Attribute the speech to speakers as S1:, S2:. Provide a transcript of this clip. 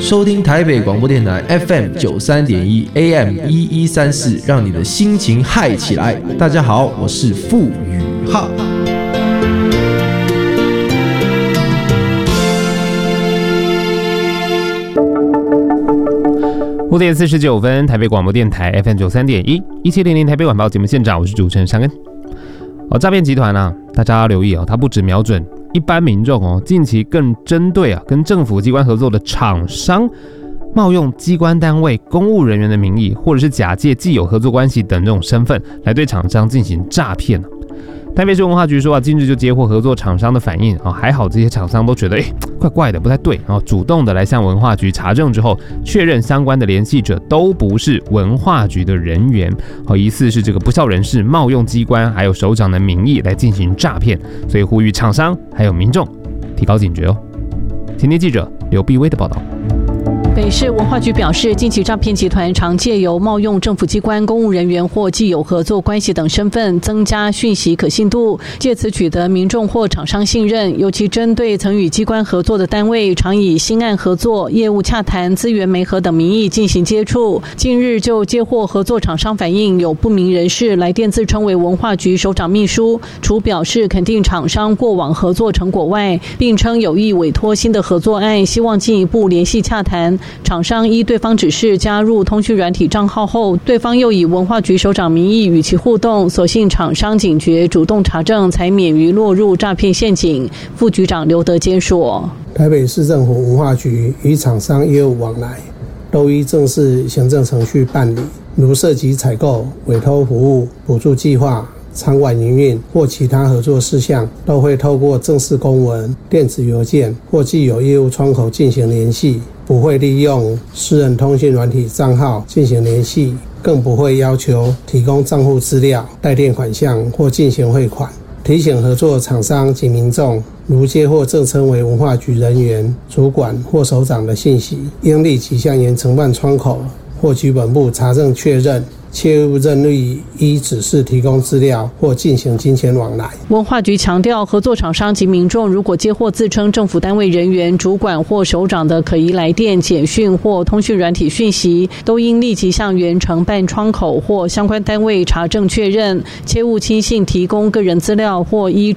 S1: 收听台北广播电台 FM 93.1 AM 1134，让你的心情嗨起来。大家好，我是傅宇浩。
S2: 5点49分，台北广播电台 FM 93.1 1700台北晚报节目现场，我是主持人尚恩。诈骗集团啊，大家要留意哦，它不只瞄准一般民众哦，近期更针对跟政府机关合作的厂商，冒用机关单位、公务人员的名义，或者是假借既有合作关系等这种身份，来对厂商进行诈骗。台北市文化局说近日就接获合作厂商的反应还好这些厂商都觉得怪怪的不太对主动的来向文化局查证之后，确认相关的联系者都不是文化局的人员疑似是这个不肖人士冒用机关还有首长的名义来进行诈骗，所以呼吁厂商还有民众提高警觉哦。前天记者刘碧薇的报道。
S3: 北市文化局表示，近期诈骗集团常借由冒用政府机关、公务人员或既有合作关系等身份，增加讯息可信度，借此取得民众或厂商信任。尤其针对曾与机关合作的单位，常以新案合作、业务洽谈、资源媒合等名义进行接触。近日就接获合作厂商反映，有不明人士来电自称为文化局首长秘书，除表示肯定厂商过往合作成果外，并称有意委托新的合作案，希望进一步联系洽谈。厂商依对方指示加入通讯软体账号后，对方又以文化局首长名义与其互动，所幸厂商警觉主动查证，才免于落入诈骗陷阱。副局长刘德坚说，
S4: 台北市政府文化局与厂商业务往来都依正式行政程序办理，如涉及采购、委托服务、补助计划、场馆营运或其他合作事项，都会透过正式公文、电子邮件或既有业务窗口进行联系，不会利用私人通讯软体账号进行联系，更不会要求提供账户资料、代垫款项或进行汇款。提醒合作厂商及民众，如接获正称为文化局人员、主管或首长的信息，应立即向原承办窗口或局本部查证确认，切勿任意依指示提供资料或进行金钱往来。
S3: 文化局强调，合作厂商及民众如果接获自称政府单位人员、主管或首长的可疑来电、简讯或通讯软体讯息，都应立即向原承办窗口或相关单位查证确认，切勿轻信提供个人资料或依